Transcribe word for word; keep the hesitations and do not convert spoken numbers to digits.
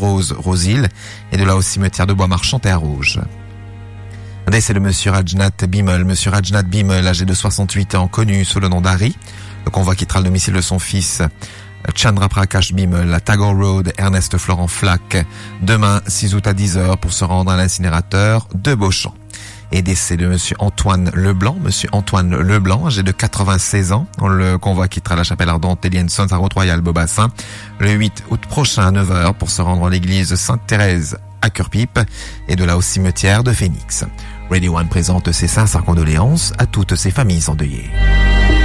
Ambrose Rosil et de là au cimetière de Bois-Marchand Terre-Rouge. Décès de Monsieur Rajnath Bimal. Monsieur Rajnath Bimal, âgé de soixante-huit ans, connu sous le nom d'Harry. Le convoi quittera le domicile de son fils Chandra Prakash Bimal à Tagore Road, Ernest Florent Flack, demain six août à dix heures pour se rendre à l'incinérateur de Beauchamp. Et décès de Monsieur Antoine Leblanc. Monsieur Antoine Leblanc, âgé de quatre-vingt-seize ans. Le convoi quittera la chapelle ardente Elienson à Route-Royale Beaubassin le huit août prochain à neuf heures pour se rendre à l'église Sainte-Thérèse à Cœur-Pipe et de là au cimetière de Phoenix. Radio One présente ses sincères condoléances à toutes ces familles endeuillées.